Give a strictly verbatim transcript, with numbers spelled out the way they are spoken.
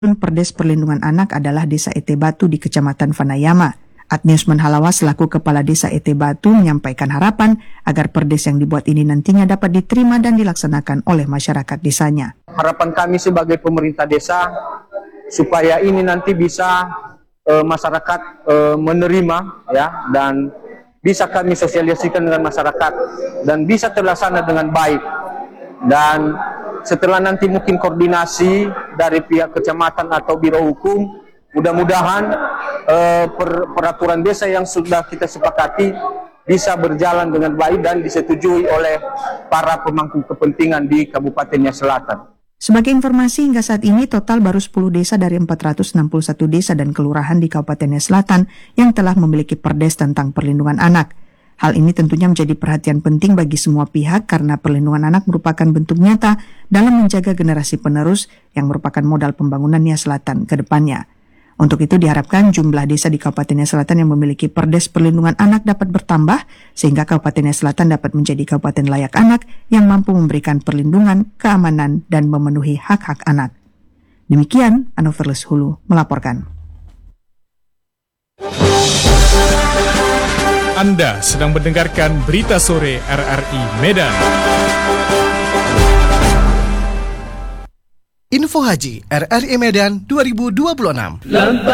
Perdes Perlindungan Anak adalah Desa Ete Batu di Kecamatan Vanayama. Adniusman Halawa selaku Kepala Desa Ete Batu menyampaikan harapan agar perdes yang dibuat ini nantinya dapat diterima dan dilaksanakan oleh masyarakat desanya. Harapan kami sebagai pemerintah desa supaya ini nanti bisa e, masyarakat e, menerima ya, dan bisa kami sosialisasikan dengan masyarakat dan bisa terlaksana dengan baik. Dan setelah nanti mungkin koordinasi dari pihak kecamatan atau biro hukum, mudah-mudahan eh, per, peraturan desa yang sudah kita sepakati bisa berjalan dengan baik dan disetujui oleh para pemangku kepentingan di Kabupaten Selatan. Sebagai informasi, hingga saat ini total baru sepuluh desa dari empat ratus enam puluh satu desa dan kelurahan di Kabupaten Selatan yang telah memiliki perdes tentang perlindungan anak. Hal ini tentunya menjadi perhatian penting bagi semua pihak karena perlindungan anak merupakan bentuk nyata dalam menjaga generasi penerus yang merupakan modal pembangunan Nia Selatan ke depannya. Untuk itu diharapkan jumlah desa di Kabupaten Nia Selatan yang memiliki perdes perlindungan anak dapat bertambah sehingga Kabupaten Nia Selatan dapat menjadi kabupaten layak anak yang mampu memberikan perlindungan, keamanan, dan memenuhi hak-hak anak. Demikian, Anoverles Hulu melaporkan. Anda sedang mendengarkan Berita Sore R R I Medan. Info Haji R R I Medan dua ribu dua puluh enam.